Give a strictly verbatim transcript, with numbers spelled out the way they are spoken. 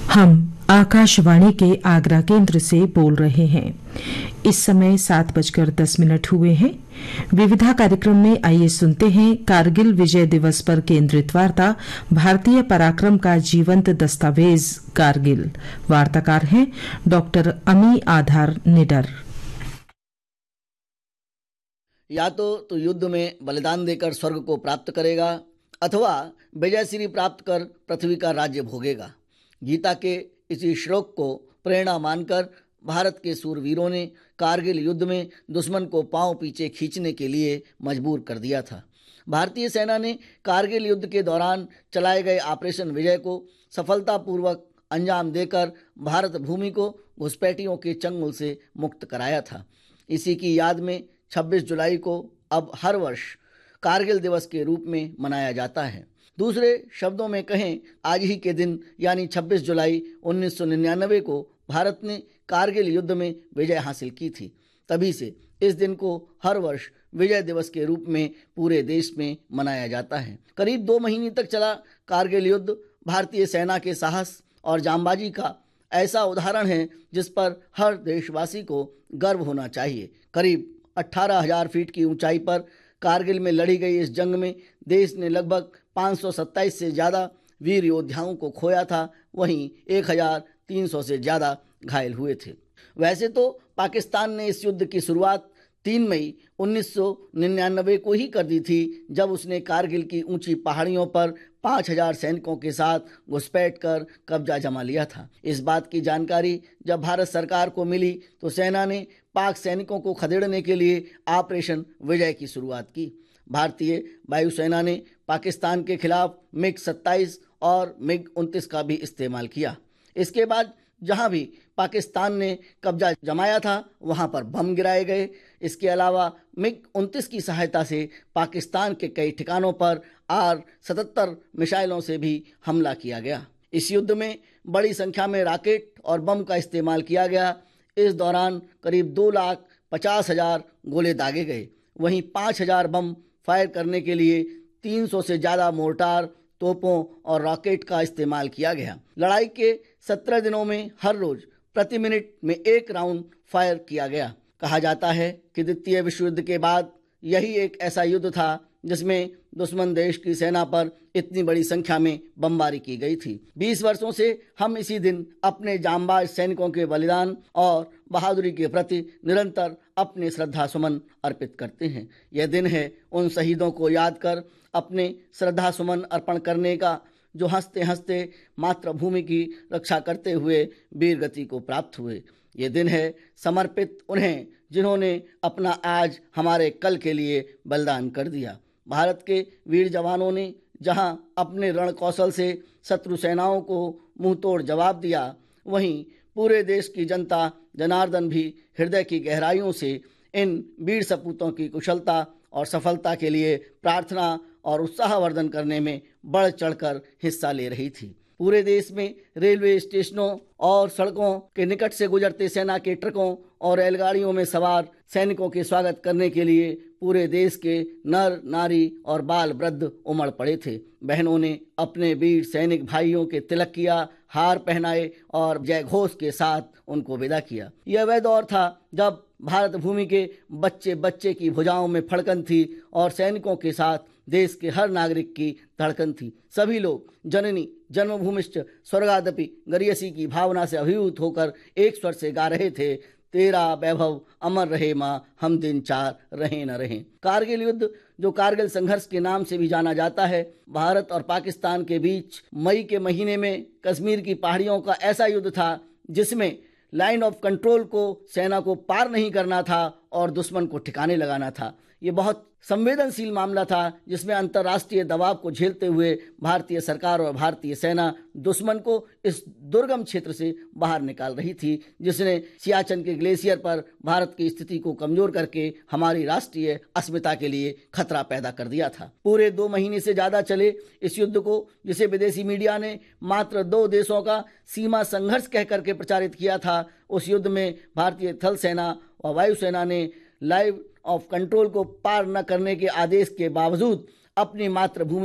हम आकाशवाणी के आगरा केंद्र से बोल रहे हैं। इस समय सात बजकर दस मिनट हुए हैं। विविधा कार्यक्रम में आइए सुनते हैं कारगिल विजय दिवस पर केंद्रित वार्ता, भारतीय पराक्रम का जीवंत दस्तावेज कारगिल। वार्ताकार हैं डॉक्टर अमी आधार निडर। या तो तो युद्ध में बलिदान देकर स्वर्ग को प्राप्त करेगा अथवा विजयश्री प्राप्त कर पृथ्वी का राज्य भोगेगा। गीता के इसी श्लोक को प्रेरणा मानकर भारत के सूरवीरों ने कारगिल युद्ध में दुश्मन को पांव पीछे खींचने के लिए मजबूर कर दिया था। भारतीय सेना ने कारगिल युद्ध के दौरान चलाए गए ऑपरेशन विजय को सफलतापूर्वक अंजाम देकर भारत भूमि को घुसपैठियों के चंगुल से मुक्त कराया था। इसी की याद में छब्बीस जुलाई को अब हर वर्ष कारगिल दिवस के रूप में मनाया जाता है। दूसरे शब्दों में कहें, आज ही के दिन यानी छब्बीस जुलाई उन्नीस सौ निन्यानवे को भारत ने कारगिल युद्ध में विजय हासिल की थी। तभी से इस दिन को हर वर्ष विजय दिवस के रूप में पूरे देश में मनाया जाता है। करीब दो महीने तक चला कारगिल युद्ध भारतीय सेना के साहस और जांबाजी का ऐसा उदाहरण है जिस पर हर देशवासी को गर्व होना चाहिए। करीब अठारह हजार फीट की ऊंचाई पर कारगिल में लड़ी गई इस जंग में देश ने लगभग पाँच सौ सत्ताईस से ज़्यादा वीर योद्धाओं को खोया था। वहीं एक हज़ार तीन सौ से ज़्यादा घायल हुए थे। वैसे तो पाकिस्तान ने इस युद्ध की शुरुआत तीन मई उन्नीस सौ निन्यानवे को ही कर दी थी, जब उसने कारगिल की ऊंची पहाड़ियों पर पाँच हजार सैनिकों के साथ घुसपैठ कर कब्जा जमा लिया था। इस बात की जानकारी जब भारत सरकार को मिली तो सेना ने पाक सैनिकों को खदेड़ने के लिए ऑपरेशन विजय की शुरुआत की। भारतीय वायुसेना ने पाकिस्तान के खिलाफ मिग सत्ताईस और मिग उनतीस का भी इस्तेमाल किया। इसके बाद जहां भी पाकिस्तान ने कब्जा जमाया था वहां पर बम गिराए गए। इसके अलावा मिग उनतीस की सहायता से पाकिस्तान के कई ठिकानों पर आर सतहत्तर मिसाइलों से भी हमला किया गया। इस युद्ध में बड़ी संख्या में रॉकेट और बम का इस्तेमाल किया गया। इस दौरान करीब दो लाख पचास हजार गोले दागे गए। वहीं पाँच हजार बम फायर करने के लिए तीन सौ से ज़्यादा मोर्टार, तोपों और रॉकेट का इस्तेमाल किया गया। लड़ाई के सत्रह दिनों में हर रोज प्रति मिनट में एक राउंड फायर किया गया। कहा जाता है कि द्वितीय विश्व युद्ध के बाद यही एक ऐसा युद्ध था जिसमें दुश्मन देश की सेना पर इतनी बड़ी संख्या में बमबारी की गई थी। बीस वर्षों से हम इसी दिन अपने जांबाज सैनिकों के बलिदान और बहादुरी के प्रति निरंतर अपने श्रद्धा सुमन अर्पित करते हैं। यह दिन है उन शहीदों को याद कर अपने श्रद्धा सुमन अर्पण करने का जो हंसते हंसते मातृभूमि की रक्षा करते हुए वीर गति को प्राप्त हुए। ये दिन है समर्पित उन्हें जिन्होंने अपना आज हमारे कल के लिए बलिदान कर दिया। भारत के वीर जवानों ने जहां अपने रण कौशल से शत्रु सेनाओं को मुंह तोड़ जवाब दिया, वहीं पूरे देश की जनता जनार्दन भी हृदय की गहराइयों से इन वीर सपूतों की कुशलता और सफलता के लिए प्रार्थना और उत्साहवर्धन करने में बढ़ चढ़कर हिस्सा ले रही थी। पूरे देश में रेलवे स्टेशनों और सड़कों के निकट से गुजरते सेना के ट्रकों और रेलगाड़ियों में सवार सैनिकों के स्वागत करने के लिए पूरे देश के नर, नारी और बाल वृद्ध उमड़ पड़े थे। बहनों ने अपने वीर सैनिक भाइयों के तिलक किया, हार पहनाए और जय घोष के साथ उनको विदा किया। यह वह दौर था जब भारत भूमि के बच्चे बच्चे की भुजाओं में फड़कन थी और सैनिकों के साथ देश के हर नागरिक की धड़कन थी। सभी लोग जननी जन्मभूमिश्च स्वर्गादपि गरियसी की भावना से अभिभूत होकर एक स्वर से गा रहे थे, तेरा वैभव अमर रहे माँ, हम दिन चार रहे न रहे। कारगिल युद्ध, जो कारगिल संघर्ष के नाम से भी जाना जाता है, भारत और पाकिस्तान के बीच मई के महीने में कश्मीर की पहाड़ियों का ऐसा युद्ध था जिसमें लाइन ऑफ कंट्रोल को सेना को पार नहीं करना था और दुश्मन को ठिकाने लगाना था। ये बहुत संवेदनशील मामला था जिसमें अंतर्राष्ट्रीय दबाव को झेलते हुए भारतीय सरकार और भारतीय सेना दुश्मन को इस दुर्गम क्षेत्र से बाहर निकाल रही थी, जिसने सियाचिन के ग्लेशियर पर भारत की स्थिति को कमजोर करके हमारी राष्ट्रीय अस्मिता के लिए खतरा पैदा कर दिया था। पूरे दो महीने से ज्यादा चले इस युद्ध को, जिसे विदेशी मीडिया ने मात्र दो देशों का सीमा संघर्ष कह करके प्रचारित किया था, उस युद्ध में भारतीय थल सेना और वायुसेना ने लाइन ऑफ कंट्रोल को पार न करने के आदेश के बावजूद अपनी मातृभूमि